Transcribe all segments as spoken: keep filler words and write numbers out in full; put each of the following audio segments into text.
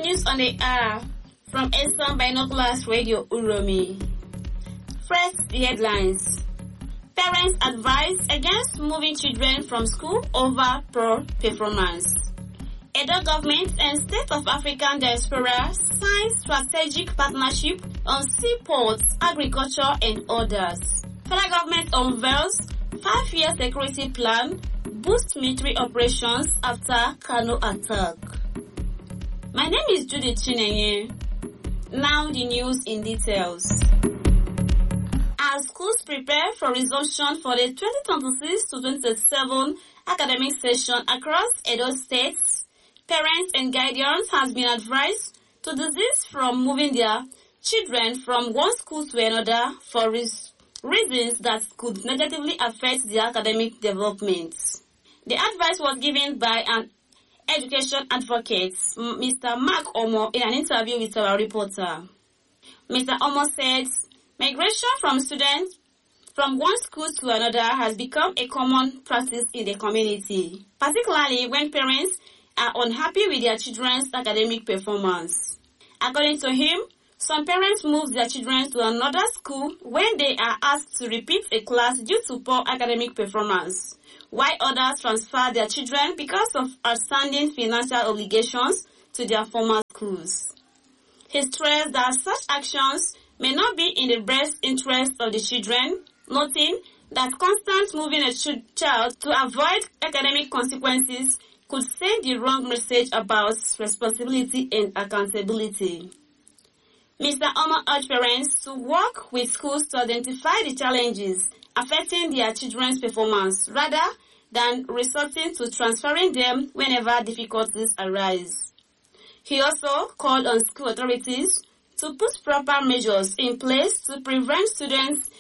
News on the Hour from Eastern Binoculars Radio Uromi. First, the headlines. Parents advise against moving children from school over poor performance. Edo government and State of African Diaspora sign strategic partnership on seaports, agriculture and others. Federal government unveils five-year security plan, boost military operations after Kano attack. My name is Judith Chinenye. Now the news in details. As schools prepare for resumption for the twenty twenty-six to twenty twenty-seven academic session across Edo states, parents and guardians have been advised to desist from moving their children from one school to another for res- reasons that could negatively affect their academic development. The advice was given by an education advocate, Mister Mark Omo, in an interview with our reporter. Mister Omo said, migration from students from one school to another has become a common practice in the community, particularly when parents are unhappy with their children's academic performance. According to him, some parents move their children to another school when they are asked to repeat a class due to poor academic performance, while others transfer their children because of outstanding financial obligations to their former schools. He stressed that such actions may not be in the best interest of the children, noting that constant moving a ch- child to avoid academic consequences could send the wrong message about responsibility and accountability. Mister Omo urged parents to work with schools to identify the challenges affecting their children's performance rather than resorting to transferring them whenever difficulties arise. He also called on school authorities to put proper measures in place to prevent students'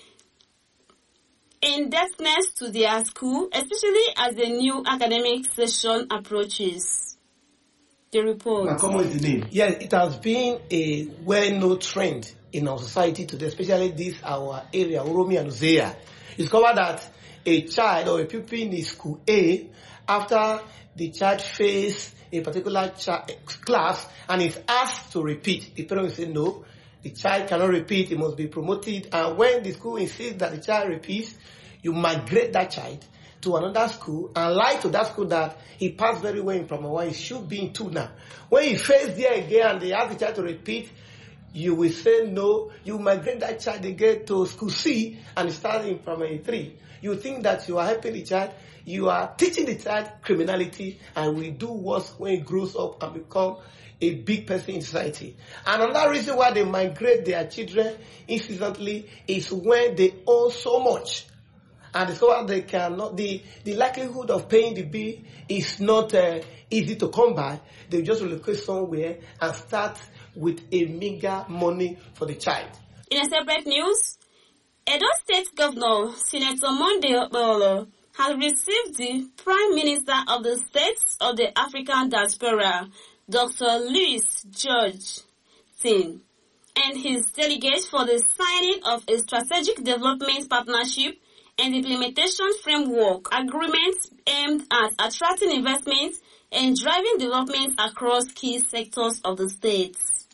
indebtedness to their school, especially as the new academic session approaches. The report. Now, come with the name. Yes, it has been a well-known trend in our society today, especially this our area, Uromi and Uzea. It's discovered that a child or a pupil in school A, after the child fails a particular cha- class and is asked to repeat, the parent will say no, the child cannot repeat, it must be promoted. And when the school insists that the child repeats, you migrate that child to another school and lie to that school that he passed very well in primary one, he should be in two now. When he fails there again and they ask the child to repeat, you will say no, you migrate that child again to school C and start in primary three. You think that you are helping the child, you are teaching the child criminality and will do worse when he grows up and become a big person in society. And another reason why they migrate their children incessantly is when they owe so much. And so they cannot, the, the likelihood of paying the bill is not uh, easy to come by. They just relocate somewhere and start with a meager money for the child. In a separate news, Edo State Governor Senator Monday Okpebholo has received the Prime Minister of the States of the African Diaspora, Doctor Louis George Tin, and his delegates for the signing of a strategic development partnership and implementation framework agreements aimed at attracting investments and driving development across key sectors of the state.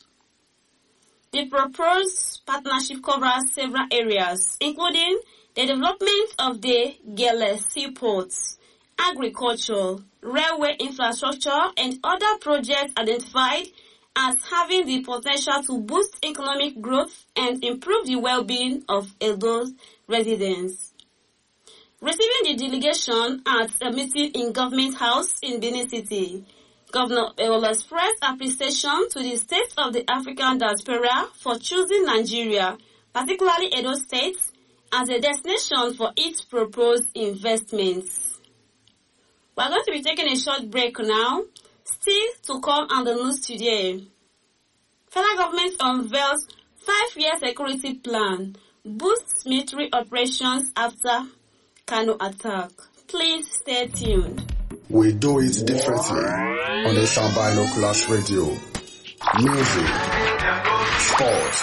The proposed partnership covers several areas, including the development of the Gele seaports, agriculture, railway infrastructure, and other projects identified as having the potential to boost economic growth and improve the well-being of Edo's residents. Receiving the delegation at a meeting in Government House in Benin City, Governor Okpebholo expressed appreciation to the State of the African Diaspora for choosing Nigeria, particularly Edo State, as a destination for its proposed investments. We are going to be taking a short break now. Still to come on the news today. Federal government unveils five-year security plan, boosts military operations after Kano attack. Please stay tuned. We do it differently on the Sound Binoculars Radio. Music, sports,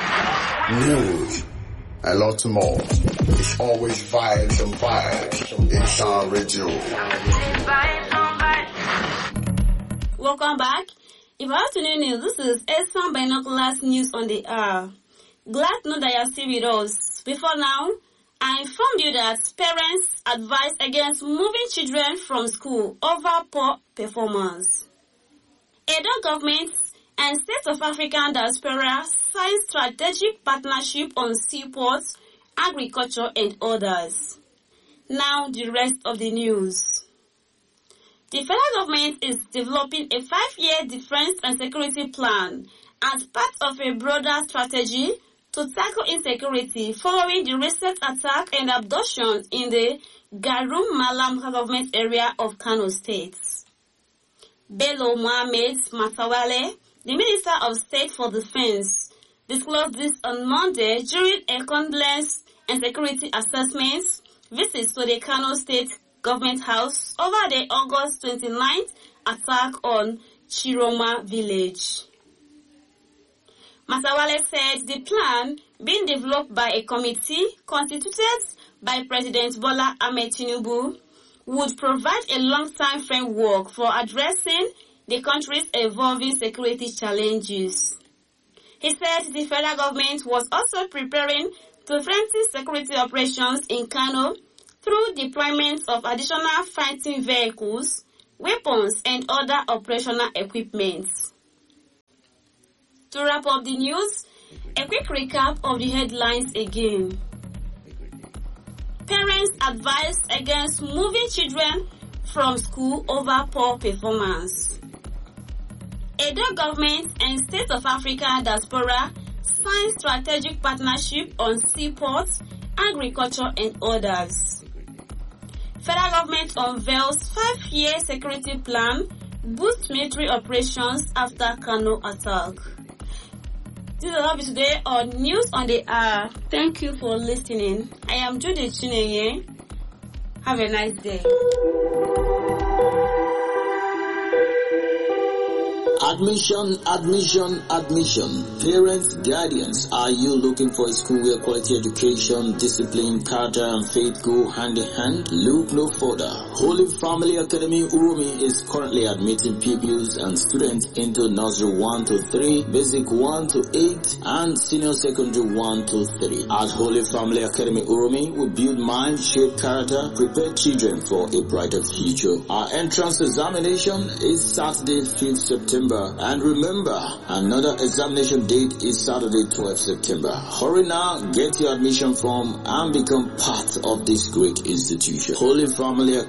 news, a lot more. It's always vibes and vibes in Sound Radio. Welcome back. If afternoon news, this is Esan Binoculars News on the Hour. Glad to know that you are still with us. Before now, I informed you that parents advise against moving children from school over poor performance. Edo government and State of African Diaspora sign strategic partnership on seaports, agriculture, and others. Now the rest of the news. The federal government is developing a five-year defense and security plan as part of a broader strategy to tackle insecurity following the recent attack and abduction in the Garum Malam government area of Kano State. Bello Mohamed Matawale, the Minister of State for Defense, disclosed this on Monday during a condolence and security assessment visit to the Kano State Government House over the August twenty-ninth attack on Chiroma village. Matawale said the plan, being developed by a committee constituted by President Bola Ahmed Tinubu, would provide a long-term framework for addressing the country's evolving security challenges. He said the federal government was also preparing to strengthen security operations in Kano through deployment of additional fighting vehicles, weapons, and other operational equipment. To wrap up the news, a quick recap of the headlines again. Parents advised against moving children from school over poor performance. Edo government and State of Africa Diaspora sign strategic partnership on seaports, agriculture, and others. Federal government unveils five-year security plan, boost military operations after Kano attack. This is all today on News on the Hour. Thank you for listening. I am Judy Chinenye. Have a nice day. Admission, admission, admission. Parents, guardians, are you looking for a school where quality education, discipline, character, and faith go hand in hand? Look no further. Holy Family Academy Uromi is currently admitting pupils and students into nursery one to three, basic one to eight, and senior secondary one to three. At Holy Family Academy Uromi, we build mind, shape character, prepare children for a brighter future. Our entrance examination is Saturday, fifth September. And remember, another examination date is Saturday, twelfth September. Hurry now, get your admission form and become part of this great institution. Holy Family Academy.